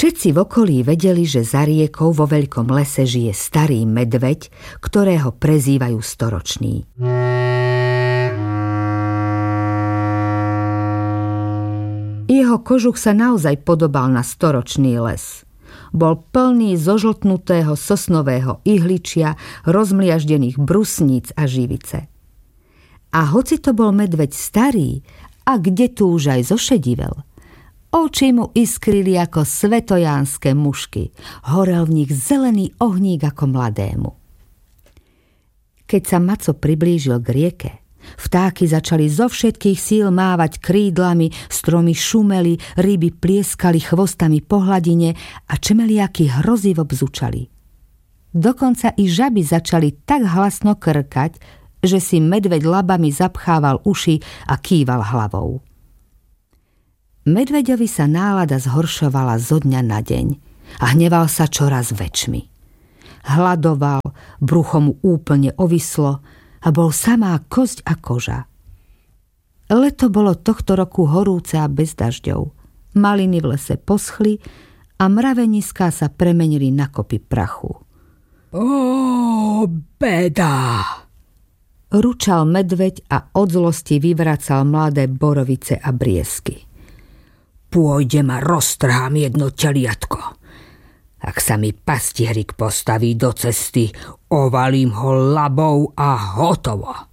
Všetci v okolí vedeli, že za riekou vo veľkom lese žije starý medveď, ktorého prezývajú Storočný. Jeho kožuch sa naozaj podobal na storočný les. Bol plný zožltnutého sosnového ihličia, rozmliaždených brusníc a živice. A hoci to bol medveď starý, a kde tu už aj zošedivel, oči mu iskrili ako svetojánske mušky, horel v nich zelený ohník ako mladému. Keď sa Maco priblížil k rieke, vtáky začali zo všetkých síl mávať krídlami, stromy šumeli, ryby plieskali chvostami po hladine a čemeliaky hrozivo bzučali. Dokonca i žaby začali tak hlasno krkať, že si medveď labami zapchával uši a kýval hlavou. Medveďovi sa nálada zhoršovala zo dňa na deň a hneval sa čoraz väčšmi. Hľadoval, brucho mu úplne ovislo a bol samá kosť a koža. Leto bolo tohto roku horúce a bez dažďov. Maliny v lese poschli a mraveniská sa premenili na kopy prachu. Ó, beda! Ručal medveď a od zlosti vyvracal mladé borovice a briesky. Pôjdem a roztrhám jedno teliatko. Ak sa mi pastierik postaví do cesty, ovalím ho labou a hotovo.